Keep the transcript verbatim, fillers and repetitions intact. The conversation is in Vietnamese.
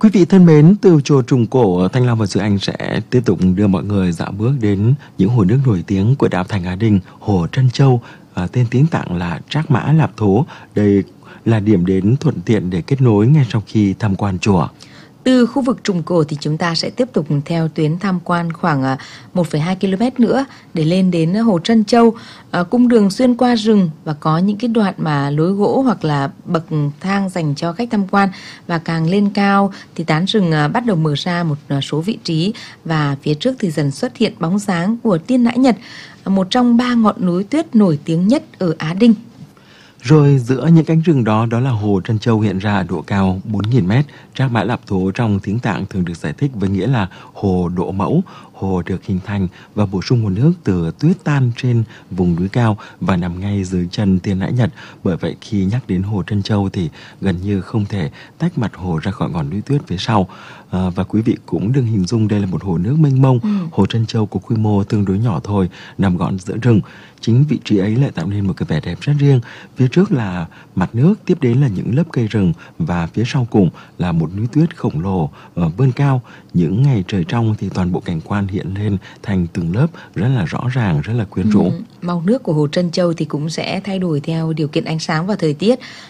Quý vị thân mến, từ chùa Trùng Cổ, Thanh Long và Duy Anh sẽ tiếp tục đưa mọi người dạo bước đến những hồ nước nổi tiếng của đảo Thành Á Đình, hồ Trân Châu, à, tên tín tạng là Trác Mã Lạp Thố. Đây là điểm đến thuận tiện để kết nối ngay sau khi tham quan chùa. Từ khu vực Trùng Cổ thì chúng ta sẽ tiếp tục theo tuyến tham quan khoảng một phẩy hai ki lô mét nữa để lên đến hồ Trân Châu. À, cung đường xuyên qua rừng và có những cái đoạn mà lối gỗ hoặc là bậc thang dành cho khách tham quan. Và càng lên cao thì tán rừng bắt đầu mở ra một số vị trí và phía trước thì dần xuất hiện bóng dáng của Tiên Nãi Nhật, một trong ba ngọn núi tuyết nổi tiếng nhất ở Á Đinh. Rồi giữa những cánh rừng đó, đó là hồ Trân Châu hiện ra ở độ cao bốn nghìn mét. Trác Mã Lạp Thố trong tiếng Tạng thường được giải thích với nghĩa là hồ độ mẫu. Hồ được hình thành và bổ sung nguồn nước từ tuyết tan trên vùng núi cao và nằm ngay dưới chân Tiên Nãi Nhật. Bởi vậy khi nhắc đến hồ Trân Châu thì gần như không thể tách mặt hồ ra khỏi ngọn núi tuyết phía sau. À, và quý vị cũng đừng hình dung đây là một hồ nước mênh mông. Ừ. Hồ Trân Châu có quy mô tương đối nhỏ thôi, nằm gọn giữa rừng. Chính vị trí ấy lại tạo nên một cái vẻ đẹp rất riêng. Phía trước là mặt nước, tiếp đến là những lớp cây rừng và phía sau cùng là một núi tuyết khổng lồ ở bơn cao. Những ngày trời trong thì toàn bộ cảnh quan hiện lên thành từng lớp rất là rõ ràng, rất là quyến rũ. Ừ, màu nước của hồ Trân Châu thì cũng sẽ thay đổi theo điều kiện ánh sáng và thời tiết.